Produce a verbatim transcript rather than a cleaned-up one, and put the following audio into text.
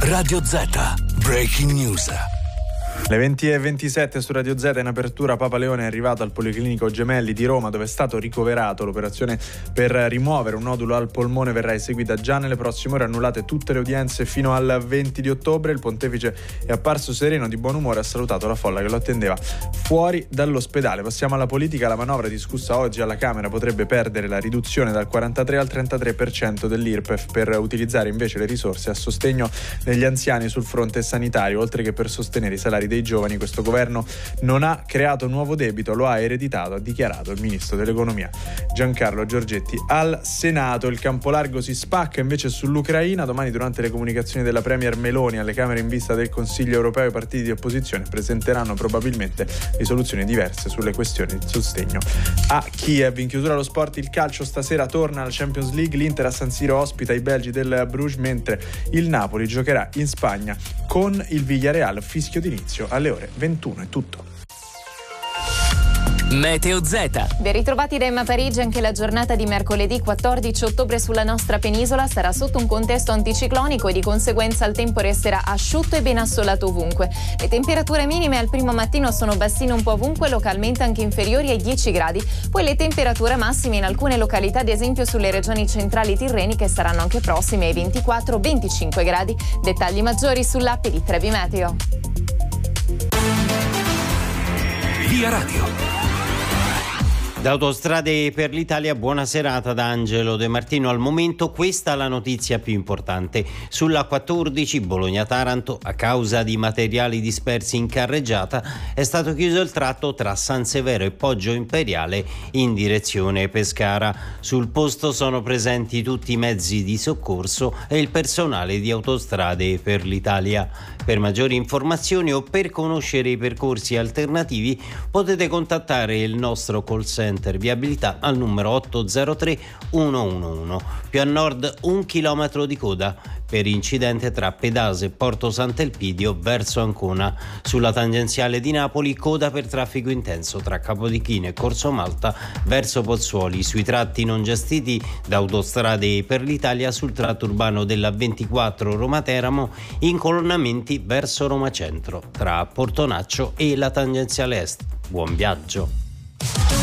Radio Z, Breaking News. Le venti e ventisette su Radio Z. In apertura Papa Leone è arrivato al Policlinico Gemelli di Roma, dove è stato ricoverato. L'operazione per rimuovere un nodulo al polmone verrà eseguita già nelle prossime ore, annullate tutte le udienze fino al venti di ottobre. Il pontefice è apparso sereno, di buon umore, ha salutato la folla che lo attendeva fuori dall'ospedale. Passiamo alla politica. La manovra discussa oggi alla Camera potrebbe perdere la riduzione dal quarantatré al trentatré per cento dell'I R P E F per utilizzare invece le risorse a sostegno degli anziani sul fronte sanitario, oltre che per sostenere i salari dei giovani. Questo governo non ha creato nuovo debito, lo ha ereditato, ha dichiarato il ministro dell'economia Giancarlo Giorgetti al Senato. Il campo largo si spacca invece sull'Ucraina. Domani, durante le comunicazioni della premier Meloni alle Camere in vista del Consiglio europeo, i partiti di opposizione presenteranno probabilmente risoluzioni diverse sulle questioni di sostegno a Kiev. In chiusura allo sport, il calcio stasera torna alla Champions League. L'Inter a San Siro ospita i belgi del Bruges, mentre il Napoli giocherà in Spagna con il Villarreal. Fischio d'inizio alle ore ventuno. È tutto. Meteo Z. Ben ritrovati da Emma Parigi. Anche la giornata di mercoledì quattordici ottobre sulla nostra penisola sarà sotto un contesto anticiclonico e di conseguenza il tempo resterà asciutto e ben assolato ovunque. Le temperature minime al primo mattino sono bassine un po' ovunque, localmente anche inferiori ai dieci gradi. Poi le temperature massime in alcune località, ad esempio sulle regioni centrali tirreniche, saranno anche prossime ai ventiquattro venticinque gradi. Dettagli maggiori sull'app di Trevi Meteo. Via Radio. Da Autostrade per l'Italia, buona serata da Angelo De Martino. Al momento questa è la notizia più importante. Sulla quattordici Bologna-Taranto, a causa di materiali dispersi in carreggiata, è stato chiuso il tratto tra San Severo e Poggio Imperiale in direzione Pescara. Sul posto sono presenti tutti i mezzi di soccorso e il personale di Autostrade per l'Italia. Per maggiori informazioni o per conoscere i percorsi alternativi potete contattare il nostro call center viabilità al numero otto zero tre uno uno uno. Più a nord un chilometro di coda per incidente tra Pedase e Porto Sant'Elpidio verso Ancona. Sulla tangenziale di Napoli coda per traffico intenso tra Capodichino e Corso Malta verso Pozzuoli. Sui tratti non gestiti da Autostrade per l'Italia, sul tratto urbano della ventiquattro Roma-Teramo, incolonnamenti verso Roma Centro tra Portonaccio e la tangenziale est. Buon viaggio.